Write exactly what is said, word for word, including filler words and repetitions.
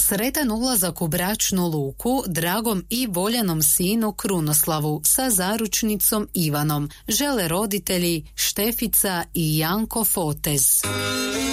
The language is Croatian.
Sretan ulazak u bračnu luku dragom i voljenom sinu Krunoslavu sa zaručnicom Ivanom žele roditelji Štefica i Janko Fotez.